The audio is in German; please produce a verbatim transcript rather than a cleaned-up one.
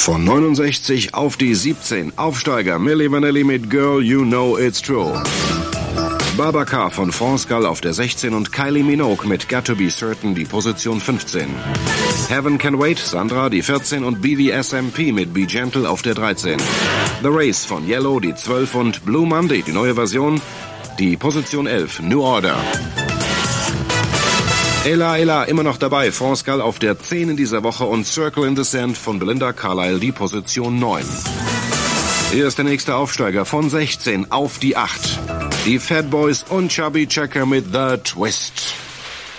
Von neunundsechzig auf die siebzehn. Aufsteiger Milli Vanilli mit Girl You Know It's True. Babacar von France Gall auf der sechzehn und Kylie Minogue mit Got to Be Certain die Position fünfzehn. Heaven Can Wait, Sandra die vierzehn und B D S M P mit Be Gentle auf der dreizehn. The Race von Yellow die zwölf und Blue Monday, die neue Version, die Position elf, New Order. Ella Ella immer noch dabei, France Gall auf der zehn in dieser Woche und Circle in the Sand von Belinda Carlisle die Position neun. Hier ist der nächste Aufsteiger von sechzehn auf die acht. Die Fat Boys und Chubby Checker mit The Twist.